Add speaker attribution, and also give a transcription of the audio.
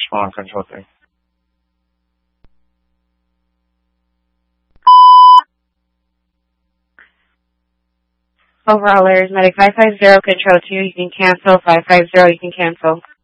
Speaker 1: respond, control 3.
Speaker 2: Overall, Aries Medic 550, control 2, you can cancel. 550, you can cancel.